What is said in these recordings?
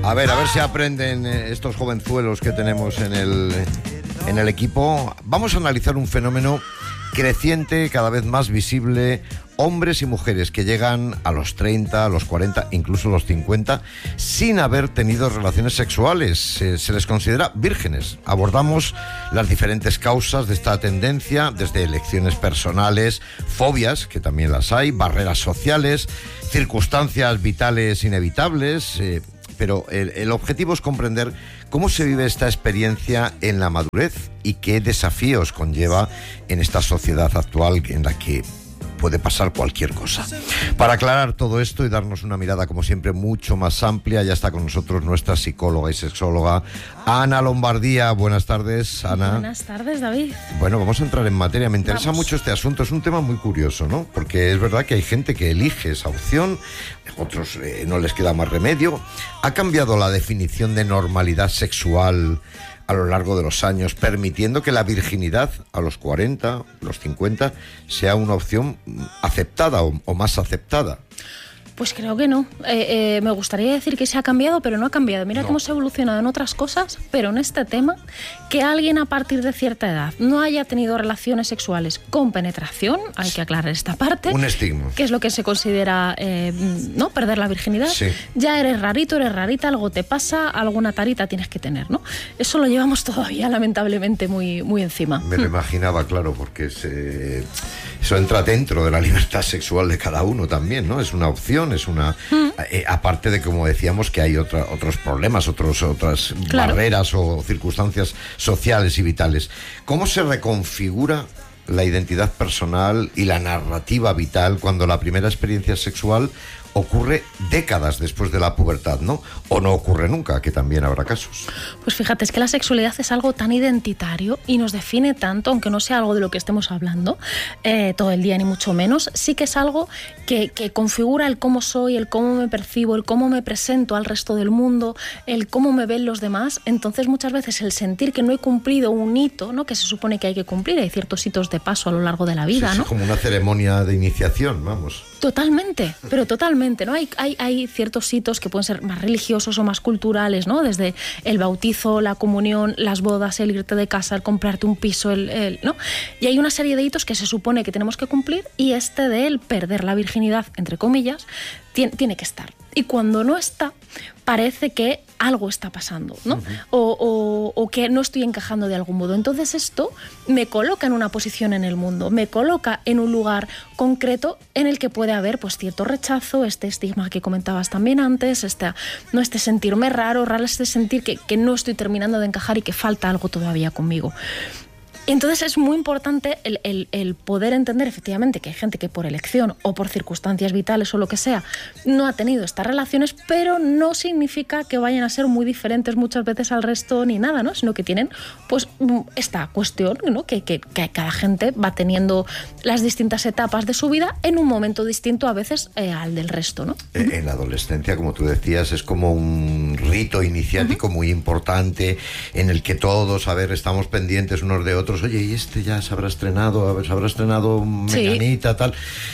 A ver si aprenden estos jovenzuelos que tenemos en el equipo. Vamos a analizar un fenómeno creciente, cada vez más visible. Hombres y mujeres que llegan a los 30, a los 40, incluso los 50, sin haber tenido relaciones sexuales. Se les considera vírgenes. Abordamos las diferentes causas de esta tendencia, desde elecciones personales, fobias, que también las hay, barreras sociales, circunstancias vitales inevitables. Pero el objetivo es comprender cómo se vive esta experiencia en la madurez y qué desafíos conlleva en esta sociedad actual en la que puede pasar cualquier cosa. Para aclarar todo esto y darnos una mirada, como siempre, mucho más amplia, ya está con nosotros nuestra psicóloga y sexóloga, Ana Lombardía. Buenas tardes, Ana. Buenas tardes, David. Bueno, vamos a entrar en materia. Me interesa mucho este asunto. Es un tema muy curioso, ¿no? Porque es verdad que hay gente que elige esa opción, otros no les queda más remedio. ¿Ha cambiado la definición de normalidad sexual a lo largo de los años, permitiendo que la virginidad a los 40, los 50, sea una opción aceptada o más aceptada? Pues creo que no. Me gustaría decir que se ha cambiado, pero no ha cambiado. Mira cómo se ha evolucionado en otras cosas, pero en este tema, que alguien a partir de cierta edad no haya tenido relaciones sexuales con penetración, hay que aclarar esta parte. Un estigma. Que es lo que se considera, ¿no? Perder la virginidad. Sí. Ya eres rarito, eres rarita, algo te pasa, alguna tarita tienes que tener, ¿no? Eso lo llevamos todavía, lamentablemente, muy, muy encima. Me lo imaginaba, claro, porque eso entra dentro de la libertad sexual de cada uno también, ¿no? Es una opción. Es una aparte de, como decíamos, que hay otros problemas, otras barreras o circunstancias sociales y vitales. ¿Cómo se reconfigura la identidad personal y la narrativa vital cuando la primera experiencia sexual ocurre décadas después de la pubertad, ¿no? O no ocurre nunca, que también habrá casos. Pues fíjate, es que la sexualidad es algo tan identitario y nos define tanto, aunque no sea algo de lo que estemos hablando todo el día, ni mucho menos. Sí que es algo que configura el cómo soy, el cómo me percibo, el cómo me presento al resto del mundo, el cómo me ven los demás. Entonces, muchas veces el sentir que no he cumplido un hito, ¿no? Que se supone que hay que cumplir, hay ciertos hitos de paso a lo largo de la vida, sí, ¿no? Es como una ceremonia de iniciación, vamos. Totalmente, pero totalmente, ¿no? Hay ciertos hitos que pueden ser más religiosos o más culturales, ¿no? Desde el bautizo, la comunión, las bodas, el irte de casa, el comprarte un piso, ¿no? Y hay una serie de hitos que se supone que tenemos que cumplir, y este de el perder la virginidad, entre comillas, tiene que estar. Y cuando no está, parece que algo está pasando, ¿no? O que no estoy encajando de algún modo. Entonces esto me coloca en una posición en el mundo, me coloca en un lugar concreto en el que puede haber, pues, cierto rechazo, este estigma que comentabas también antes, este sentirme raro, este sentir que no estoy terminando de encajar y que falta algo todavía conmigo. Entonces es muy importante el poder entender efectivamente que hay gente que por elección o por circunstancias vitales o lo que sea no ha tenido estas relaciones, pero no significa que vayan a ser muy diferentes muchas veces al resto ni nada, ¿no? Sino que tienen, pues, esta cuestión, ¿no? Que cada gente va teniendo las distintas etapas de su vida en un momento distinto a veces al del resto, ¿no? En la adolescencia, como tú decías, es como un rito iniciático muy importante en el que todos, estamos pendientes unos de otros. Oye, y este ya se habrá estrenado Menganita, sí. Tal.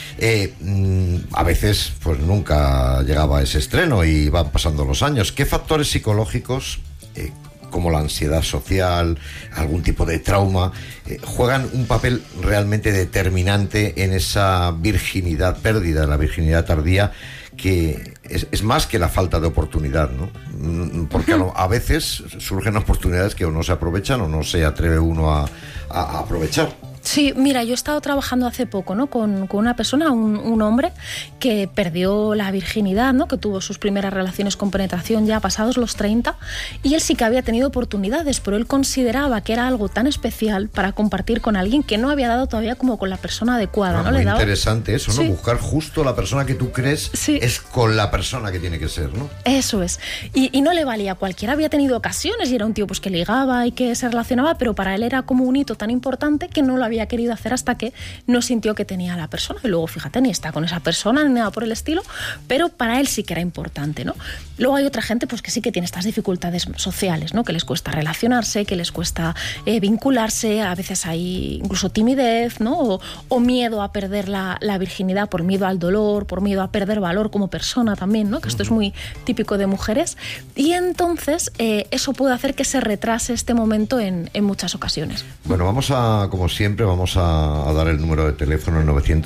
A veces, pues nunca llegaba a ese estreno y van pasando los años. ¿Qué factores psicológicos, como la ansiedad social, algún tipo de trauma, juegan un papel realmente determinante en esa virginidad, pérdida de la virginidad tardía, que es más que la falta de oportunidad, ¿no? Porque a veces surgen oportunidades que o no se aprovechan o no se atreve uno a aprovechar. Sí, mira, yo he estado trabajando hace poco, ¿no? con una persona, un hombre que perdió la virginidad, ¿no? Que tuvo sus primeras relaciones con penetración ya pasados los 30, y él sí que había tenido oportunidades, pero él consideraba que era algo tan especial para compartir con alguien que no había dado todavía como con la persona adecuada, ¿no? Muy interesante eso, ¿no? Sí. Buscar justo la persona que tú crees, sí, es con la persona que tiene que ser, ¿no? Eso es. Y no le valía. Cualquiera había tenido ocasiones y era un tío, pues, que ligaba y que se relacionaba, pero para él era como un hito tan importante que no lo había había querido hacer hasta que no sintió que tenía a la persona. Y luego, fíjate, ni está con esa persona, ni nada por el estilo, pero para él sí que era importante, ¿no? Luego hay otra gente pues que sí que tiene estas dificultades sociales, ¿no? Que les cuesta relacionarse, que les cuesta vincularse, a veces hay incluso timidez, ¿no? O miedo a perder la virginidad por miedo al dolor, por miedo a perder valor como persona también, ¿no? Que esto es muy típico de mujeres. Y entonces eso puede hacer que se retrase este momento en muchas ocasiones. Bueno, como siempre, vamos a dar el número de teléfono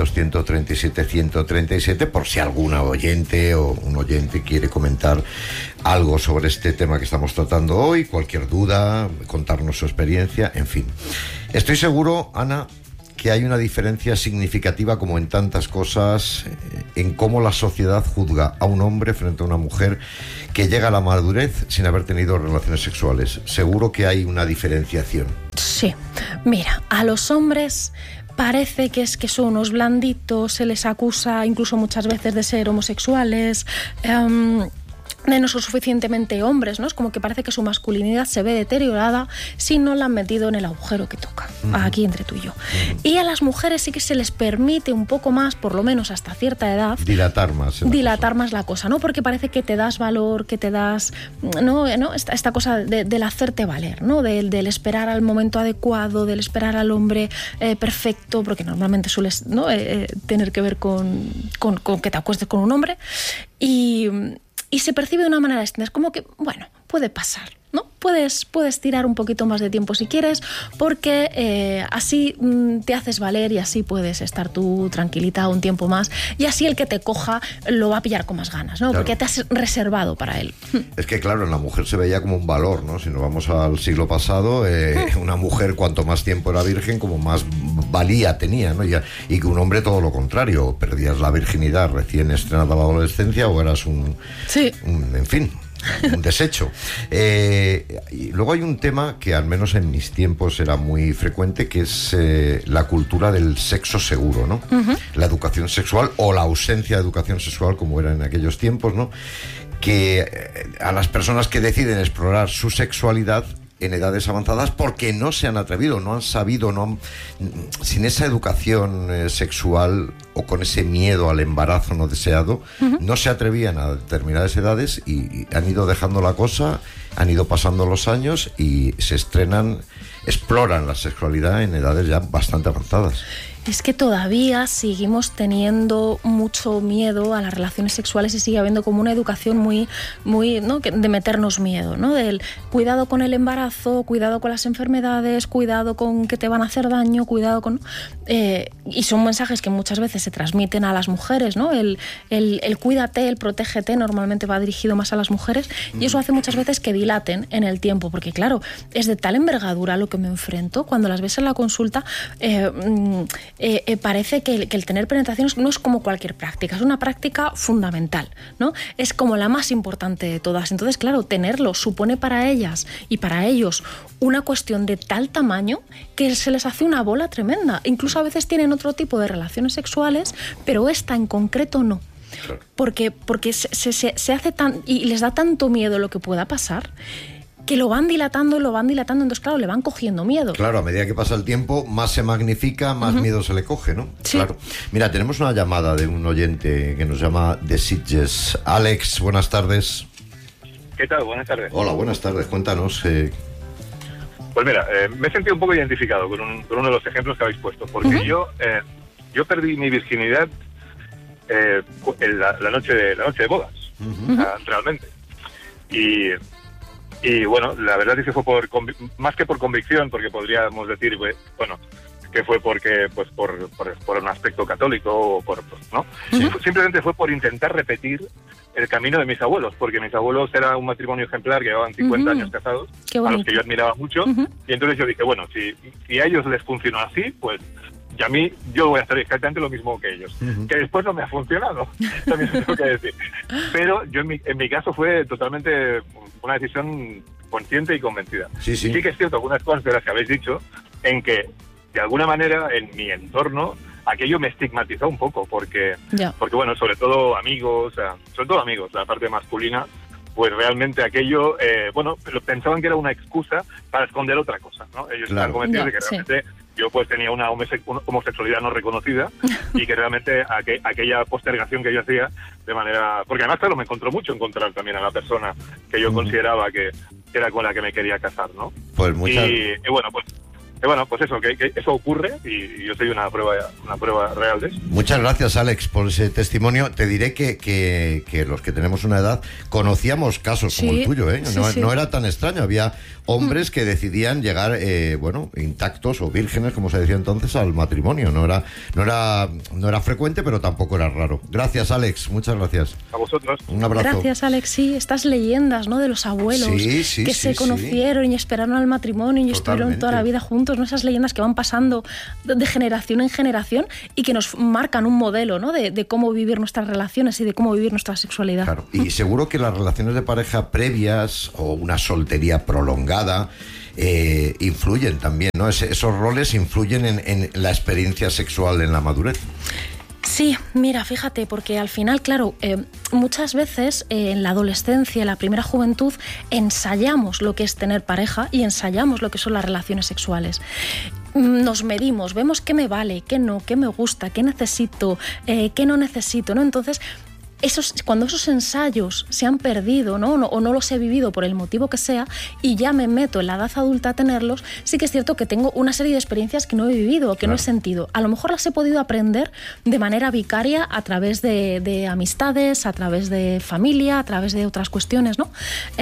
900-137-137 por si alguna oyente o un oyente quiere comentar algo sobre este tema que estamos tratando hoy, cualquier duda, contarnos su experiencia, en fin. Estoy seguro, Ana, que hay una diferencia significativa, como en tantas cosas, en cómo la sociedad juzga a un hombre frente a una mujer que llega a la madurez sin haber tenido relaciones sexuales. Seguro que hay una diferenciación. Sí. Mira, a los hombres parece que son unos blanditos, se les acusa incluso muchas veces de ser homosexuales, de no ser suficientemente hombres, ¿no? Es como que parece que su masculinidad se ve deteriorada si no la han metido en el agujero que toca, aquí entre tú y yo. Y a las mujeres sí que se les permite un poco más, por lo menos hasta cierta edad, dilatar más la cosa, ¿no? Porque parece que te das valor, que te das, ¿no? Esta cosa del hacerte valer, ¿no? Del esperar al momento adecuado, del esperar al hombre perfecto, porque normalmente sueles, ¿no? Tener que ver con que te acuestes con un hombre, y se percibe de una manera distinta. Es como que, bueno, puede pasar, ¿no? Puedes tirar un poquito más de tiempo si quieres, porque así te haces valer y así puedes estar tú tranquilita un tiempo más, y así el que te coja lo va a pillar con más ganas, ¿no? Claro. Porque te has reservado para él. Es que, claro, en la mujer se veía como un valor, ¿no? Si nos vamos al siglo pasado, una mujer, cuanto más tiempo era virgen, como más valía tenía, ¿no? Y que un hombre todo lo contrario, perdías la virginidad recién estrenada la adolescencia o eras un desecho. Y luego hay un tema que al menos en mis tiempos era muy frecuente, que es la cultura del sexo seguro, ¿no? La educación sexual o la ausencia de educación sexual, como era en aquellos tiempos, ¿no? Que a las personas que deciden explorar su sexualidad en edades avanzadas, porque no se han atrevido, no han sabido, sin esa educación sexual o con ese miedo al embarazo no deseado, no se atrevían a determinadas edades y han ido dejando la cosa, han ido pasando los años y exploran la sexualidad en edades ya bastante avanzadas. Es que todavía seguimos teniendo mucho miedo a las relaciones sexuales y sigue habiendo como una educación muy, ¿no? De meternos miedo, ¿no? Del cuidado con el embarazo, cuidado con las enfermedades, cuidado con que te van a hacer daño, cuidado con... y son mensajes que muchas veces se transmiten a las mujeres, ¿no? El cuídate, el protégete, normalmente va dirigido más a las mujeres, y eso hace muchas veces que dilaten en el tiempo, porque claro, es de tal envergadura lo que me enfrento. Cuando las ves en la consulta, parece que el tener penetraciones no es como cualquier práctica, es una práctica fundamental, ¿no? Es como la más importante de todas. Entonces, claro, tenerlo supone para ellas y para ellos una cuestión de tal tamaño que se les hace una bola tremenda. Incluso a veces tienen otro tipo de relaciones sexuales, pero esta en concreto no. Porque se hace tan... y les da tanto miedo lo que pueda pasar, que lo van dilatando, entonces claro, le van cogiendo miedo. Claro, a medida que pasa el tiempo, más se magnifica, más miedo se le coge, ¿no? Sí. Claro. Mira, tenemos una llamada de un oyente que nos llama de Sitges. Alex, buenas tardes. ¿Qué tal? Buenas tardes. Hola, buenas tardes, cuéntanos. Pues mira, me he sentido un poco identificado con uno de los ejemplos que habéis puesto, porque yo perdí mi virginidad la noche de bodas, realmente. Y bueno, la verdad es que fue más que por convicción, porque podríamos decir, bueno, que fue porque pues por un aspecto católico o ¿no? Sí. Simplemente fue por intentar repetir el camino de mis abuelos, porque mis abuelos era un matrimonio ejemplar que llevaban 50 años casados, a los que yo admiraba mucho, y entonces yo dije, bueno, si a ellos les funcionó así, pues y a mí, yo voy a hacer exactamente lo mismo que ellos. Que después no me ha funcionado, también tengo que decir. Pero yo en mi caso fue totalmente una decisión consciente y convencida. Sí que es cierto algunas cosas de las que habéis dicho, en que, de alguna manera, en mi entorno, aquello me estigmatizó un poco, porque bueno, sobre todo amigos, la parte masculina, pues realmente aquello, pensaban que era una excusa para esconder otra cosa, ¿no? Ellos estaban convencidos de que realmente yo pues tenía una homosexualidad no reconocida y que realmente aquella postergación que yo hacía de manera... Porque además, claro, me encontró mucho encontrar también a la persona que yo consideraba que era con la que me quería casar, ¿no? Pues muchas... Bueno, pues eso, que eso ocurre y yo soy una prueba real de eso. Muchas gracias, Alex, por ese testimonio. Te diré que los que tenemos una edad conocíamos casos como el tuyo, ¿eh? No era tan extraño. Había hombres que decidían llegar, intactos o vírgenes, como se decía entonces, al matrimonio. No era frecuente, pero tampoco era raro. Gracias, Alex. Muchas gracias. A vosotros. Un abrazo. Gracias, Alex. Sí, estas leyendas, ¿no? De los abuelos que se conocieron y esperaron al matrimonio y estuvieron toda la vida juntos, ¿no? Esas leyendas que van pasando de generación en generación y que nos marcan un modelo, ¿no? de cómo vivir nuestras relaciones y de cómo vivir nuestra sexualidad. Claro. Y seguro que las relaciones de pareja previas o una soltería prolongada influyen también, ¿no? Esos roles influyen en la experiencia sexual en la madurez. Sí, mira, fíjate, porque al final, claro, muchas veces en la adolescencia, en la primera juventud, ensayamos lo que es tener pareja y ensayamos lo que son las relaciones sexuales. Nos medimos, vemos qué me vale, qué no, qué me gusta, qué necesito, qué no necesito, ¿no? Entonces, cuando esos ensayos se han perdido, ¿no? O no los he vivido por el motivo que sea y ya me meto en la edad adulta a tenerlos, sí que es cierto que tengo una serie de experiencias que no he vivido, que no he sentido. A lo mejor las he podido aprender de manera vicaria a través de amistades, a través de familia, a través de otras cuestiones, ¿no?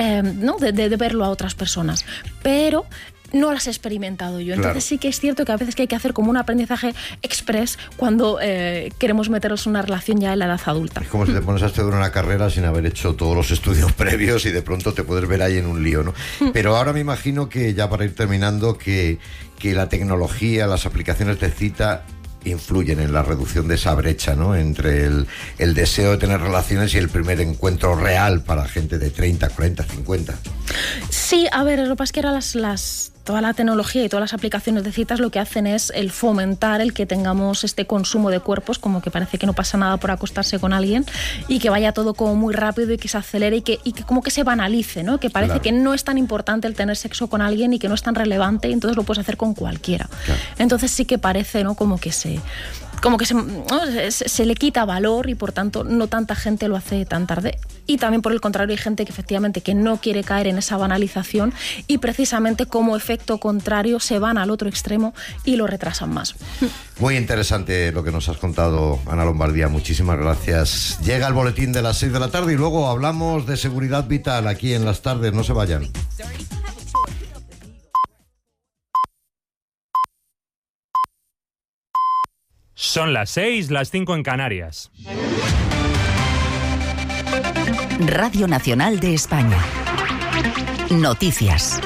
De verlo a otras personas. Pero no las he experimentado yo. Entonces sí que es cierto que a veces que hay que hacer como un aprendizaje express cuando queremos meternos en una relación ya en la edad adulta. Es como si te pones a estudiar una carrera sin haber hecho todos los estudios previos y de pronto te puedes ver ahí en un lío, ¿no? Pero ahora me imagino que, ya para ir terminando, que la tecnología, las aplicaciones de cita influyen en la reducción de esa brecha, ¿no? Entre el deseo de tener relaciones y el primer encuentro real para gente de 30, 40, 50. Sí, a ver, lo que pasa es que ahora toda la tecnología y todas las aplicaciones de citas lo que hacen es el fomentar el que tengamos este consumo de cuerpos, como que parece que no pasa nada por acostarse con alguien y que vaya todo como muy rápido y que se acelere y que como que se banalice, ¿no? Que parece que no es tan importante el tener sexo con alguien y que no es tan relevante y entonces lo puedes hacer con cualquiera. Entonces sí que parece, ¿no? Como que se le quita valor y por tanto no tanta gente lo hace tan tarde. Y también por el contrario hay gente que efectivamente que no quiere caer en esa banalización y precisamente como efecto contrario se van al otro extremo y lo retrasan más. Muy interesante lo que nos has contado, Ana Lombardía. Muchísimas gracias. Llega el boletín de las 6 de la tarde y luego hablamos de seguridad vital aquí en Las Tardes. No se vayan. Son las 6, las 5 en Canarias. Radio Nacional de España. Noticias.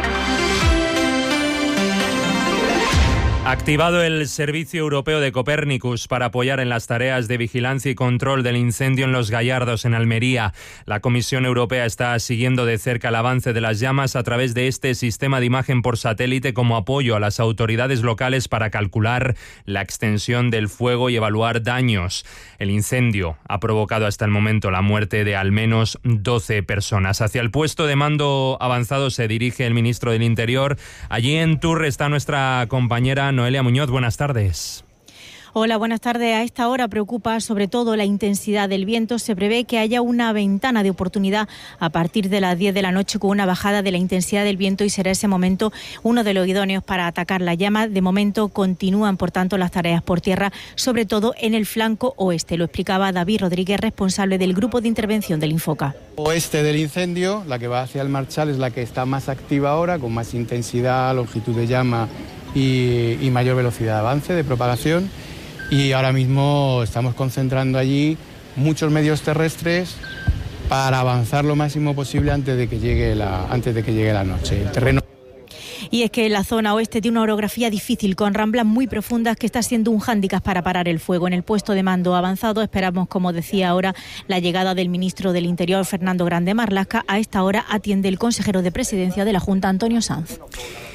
Activado el Servicio Europeo de Copernicus para apoyar en las tareas de vigilancia y control del incendio en Los Gallardos, en Almería. La Comisión Europea está siguiendo de cerca el avance de las llamas a través de este sistema de imagen por satélite como apoyo a las autoridades locales para calcular la extensión del fuego y evaluar daños. El incendio ha provocado hasta el momento la muerte de al menos 12 personas. Hacia el puesto de mando avanzado se dirige el ministro del Interior. Allí en Tours está nuestra compañera Noelia Muñoz. Buenas tardes. Hola, buenas tardes. A esta hora preocupa sobre todo la intensidad del viento. Se prevé que haya una ventana de oportunidad a partir de las 10 de la noche con una bajada de la intensidad del viento y será ese momento uno de los idóneos para atacar la llama. De momento continúan, por tanto, las tareas por tierra, sobre todo en el flanco oeste. Lo explicaba David Rodríguez, responsable del grupo de intervención del Infoca. Oeste del incendio, la que va hacia el Marchal, es la que está más activa ahora, con más intensidad, longitud de llama y mayor velocidad de avance, de propagación. Y ahora mismo estamos concentrando allí muchos medios terrestres para avanzar lo máximo posible antes de que llegue la noche. El terreno. Y es que la zona oeste tiene una orografía difícil, con ramblas muy profundas, que está siendo un hándicap para parar el fuego. En el puesto de mando avanzado esperamos, como decía ahora, la llegada del ministro del Interior, Fernando Grande Marlaska. A esta hora atiende el consejero de Presidencia de la Junta, Antonio Sanz.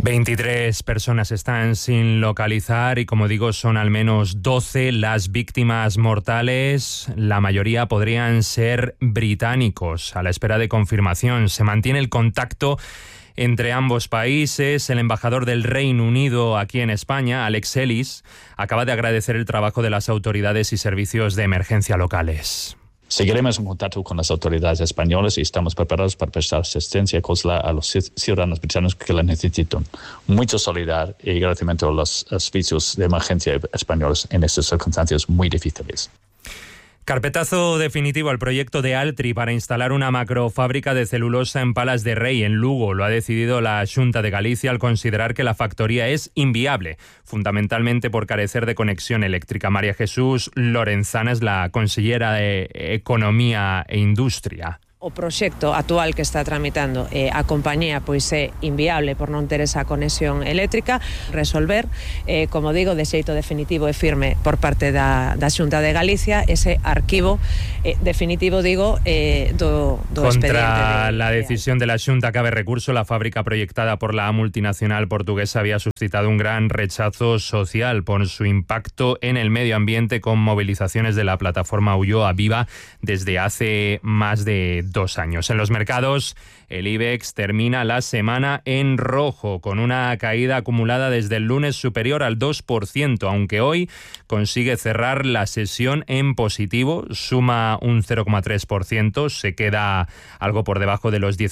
23 personas están sin localizar y, como digo, son al menos 12 las víctimas mortales. La mayoría podrían ser británicos. A la espera de confirmación, se mantiene el contacto entre ambos países. El embajador del Reino Unido aquí en España, Alex Ellis, acaba de agradecer el trabajo de las autoridades y servicios de emergencia locales. Seguiremos en contacto con las autoridades españolas y estamos preparados para prestar asistencia consular a los ciudadanos británicos que la necesitan. Mucha solidaridad y agradecimiento a los servicios de emergencia españoles en estas circunstancias muy difíciles. Carpetazo definitivo al proyecto de Altri para instalar una macrofábrica de celulosa en Palas de Rei, en Lugo. Lo ha decidido la Xunta de Galicia al considerar que la factoría es inviable, fundamentalmente por carecer de conexión eléctrica. María Jesús Lorenzana es la consellera de Economía e Industria. O proxecto actual que está tramitando a compañía pois é inviable por non ter esa conexión eléctrica. Resolver, como digo, de xeito definitivo e firme por parte da Xunta de Galicia ese arquivo definitivo, digo, do expediente. Contra la decisión de la Xunta cabe recurso. La fábrica proyectada por la multinacional portuguesa había suscitado un gran rechazo social por su impacto en el medio ambiente, con movilizaciones de la plataforma Ulloa Viva desde hace más de 2 años. En los mercados, el IBEX termina la semana en rojo, con una caída acumulada desde el lunes superior al 2%, aunque hoy consigue cerrar la sesión en positivo, suma un 0,3%, se queda algo por debajo de los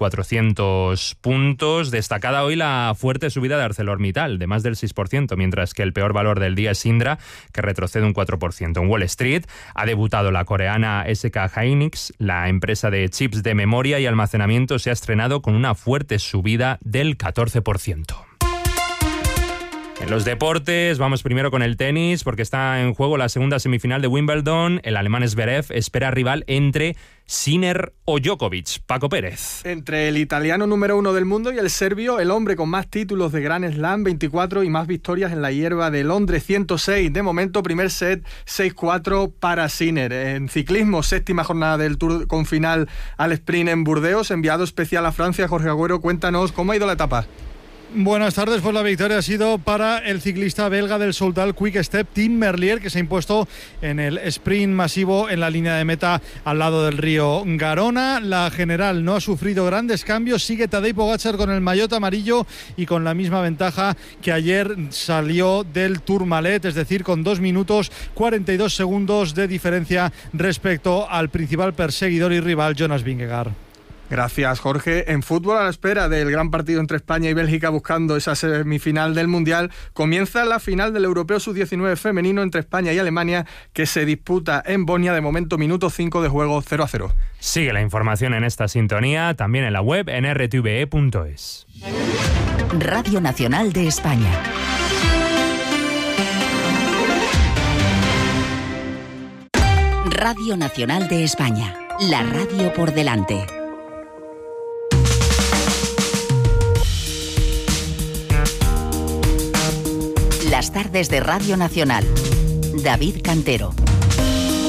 19.400 puntos. Destacada hoy la fuerte subida de ArcelorMittal, de más del 6%, mientras que el peor valor del día es Indra, que retrocede un 4%. En Wall Street ha debutado la coreana SK Hynix, la empresa de chips de memoria y almacenamiento se ha estrenado con una fuerte subida del 14%. En los deportes, vamos primero con el tenis, porque está en juego la segunda semifinal de Wimbledon. El alemán Zverev espera rival entre Sinner o Djokovic. Paco Pérez. Entre el italiano número 1 del mundo y el serbio, el hombre con más títulos de Grand Slam, 24, y más victorias en la hierba de Londres, 106. De momento, primer set, 6-4 para Sinner. En ciclismo, séptima jornada del Tour con final al sprint en Burdeos. Enviado especial a Francia, Jorge Agüero, cuéntanos cómo ha ido la etapa. Buenas tardes, pues la victoria ha sido para el ciclista belga del Soudal Quick Step, Tim Merlier, que se ha impuesto en el sprint masivo en la línea de meta al lado del río Garona. La general no ha sufrido grandes cambios, sigue Tadej Pogačar con el maillot amarillo y con la misma ventaja que ayer salió del Tourmalet, es decir, con 2 minutos 42 segundos de diferencia respecto al principal perseguidor y rival, Jonas Vingegaard. Gracias, Jorge. En fútbol, a la espera del gran partido entre España y Bélgica buscando esa semifinal del Mundial, comienza la final del Europeo Sub-19 femenino entre España y Alemania, que se disputa en Bosnia. De momento, minuto 5 de juego, 0-0. Sigue la información en esta sintonía, también en la web en rtve.es. Radio Nacional de España. Radio Nacional de España. La radio por delante. Las tardes de Radio Nacional. David Cantero.